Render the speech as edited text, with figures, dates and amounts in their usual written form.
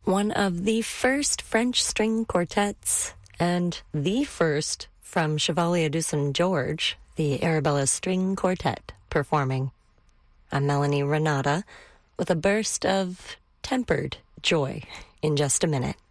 One of the first French string quartets and the first from Chevalier du St. George, the Arabella String Quartet, performing. I'm Melanie Renata with a burst of tempered joy in just a minute.